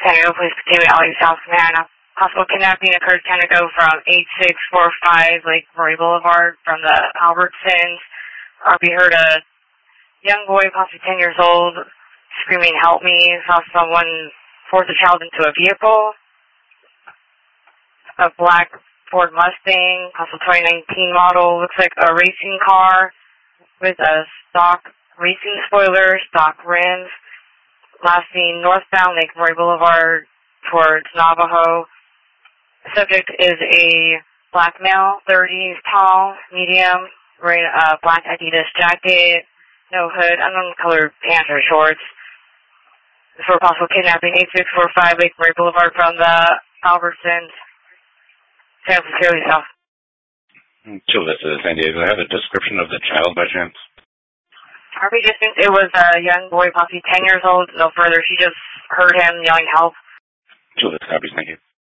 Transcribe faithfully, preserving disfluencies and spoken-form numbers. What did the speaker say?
San Diego Police Department, L A South Savannah. Possible kidnapping occurred ten ago from eight six four five Lake Murray Boulevard from the Albertsons. Uh, we heard a young boy, possibly ten years old, screaming, "Help me." Saw someone force a child into a vehicle. A black Ford Mustang, possible twenty nineteen model. Looks like a racing car with a stock racing spoiler, stock rims. Last seen northbound Lake Murray Boulevard towards Navajo. The subject is a black male, thirties, tall, medium, wearing a black Adidas jacket, no hood, unknown colored pants or shorts. For possible kidnapping, eight six four five Lake Murray Boulevard from the Albertsons, San Francisco South. So this is San Diego. I have a description of the child by chance. Harvey just thinks it was a young boy, possibly ten years old. No further. She just heard him yelling help. So this copies. Thank you.